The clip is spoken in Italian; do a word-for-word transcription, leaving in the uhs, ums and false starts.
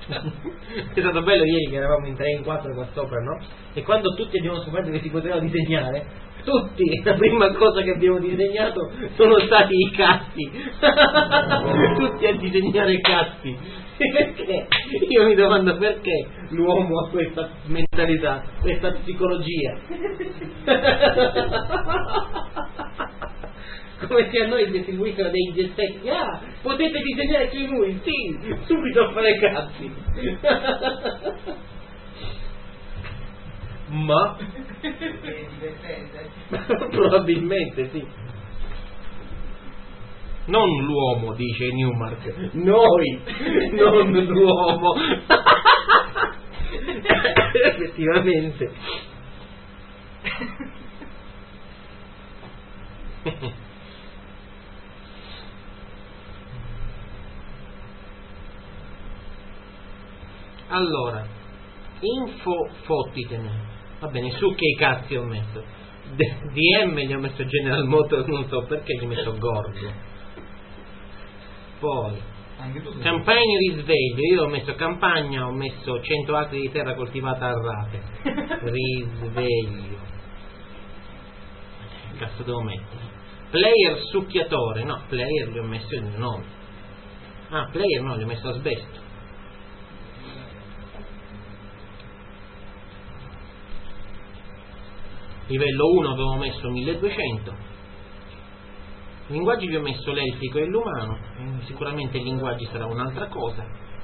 È stato bello ieri che eravamo in tre, in quattro qua sopra, no? E quando tutti abbiamo scoperto che si poteva disegnare, tutti, la prima cosa che abbiamo disegnato sono stati i cazzi. Tutti a disegnare cazzi. Perché? Io mi domando perché l'uomo ha questa mentalità, questa psicologia. Come se a noi distribuissero dei gessetti. Ah, potete disegnare sui muri? Sì, subito a fare cazzi. Ma probabilmente sì. Non l'uomo, dice Newmark, noi, non l'uomo. Effettivamente. Allora, info fottitene. Va bene, su che cazzi ho messo? D M gli ho messo General Motors, non so perché gli ho messo Gorgo. Poi campagna di risveglio, io ho messo campagna, ho messo cento acri di terra coltivata a rate. Risveglio. Che cazzo devo mettere? Player succhiatore, no, player gli ho messo il mio nome. Ah, player no, gli ho messo asbesto. Livello uno avevo messo milleduecento. Linguaggi vi ho messo l'elfico e l'umano, sicuramente i linguaggi sarà un'altra cosa.